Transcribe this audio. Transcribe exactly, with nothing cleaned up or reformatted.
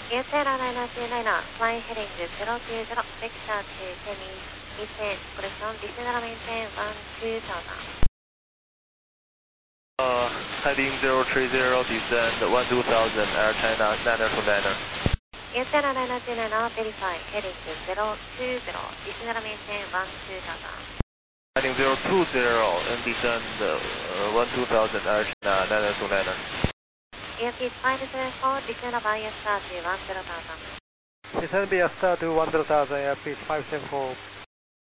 エアテラナイナーツーナイナー、flying headingゼロきゅうゼロ、vector to semi descent, correction, descend and maintain one two thousand. Uh, heading zero three zero, descend one two thousand, Air China niner to niner. エアテラナイナーツーナイナー、verify, headingゼロきゅうゼロ、descend and maintain one two thousand. Heading zero two zero and descend uh, one two thousand, Air China niner to niner. Airspeed five seven four, descend by S R to one zero thousand. Descend via star to one zero thousand, airspeed five seven four.